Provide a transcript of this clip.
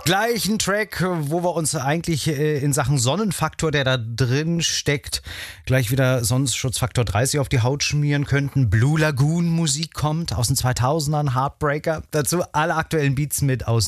Gleich ein Track, wo wir uns eigentlich in Sachen Sonnenfaktor, der da drin steckt, gleich wieder Sonnenschutzfaktor 30 auf die Haut schmieren könnten. Blue Lagoon Musik kommt aus den 2000ern, Heartbreaker. Dazu alle aktuellen Beats mit aus